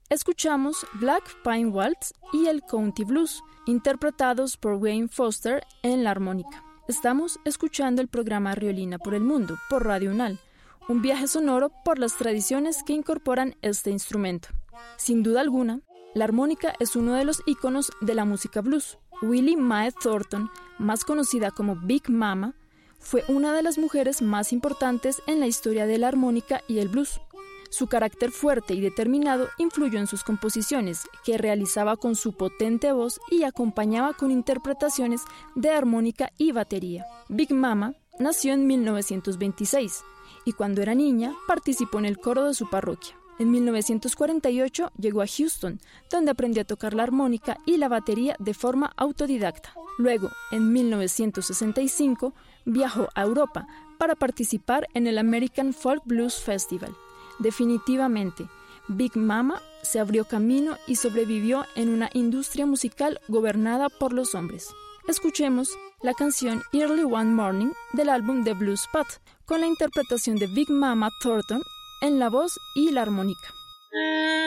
Escuchamos Black Pine Waltz y el County Blues, interpretados por Wayne Foster en la armónica. Estamos escuchando el programa Riolina por el Mundo, por Radio UNAL, un viaje sonoro por las tradiciones que incorporan este instrumento. Sin duda alguna, la armónica es uno de los íconos de la música blues. Willie Mae Thornton, más conocida como Big Mama, fue una de las mujeres más importantes en la historia de la armónica y el blues. Su carácter fuerte y determinado influyó en sus composiciones, que realizaba con su potente voz y acompañaba con interpretaciones de armónica y batería. Big Mama nació en 1926 y cuando era niña participó en el coro de su parroquia. En 1948 llegó a Houston, donde aprendió a tocar la armónica y la batería de forma autodidacta. Luego, en 1965, viajó a Europa para participar en el American Folk Blues Festival. Definitivamente, Big Mama se abrió camino y sobrevivió en una industria musical gobernada por los hombres. Escuchemos la canción Early One Morning del álbum The Blues Path, con la interpretación de Big Mama Thornton en la voz y la armónica.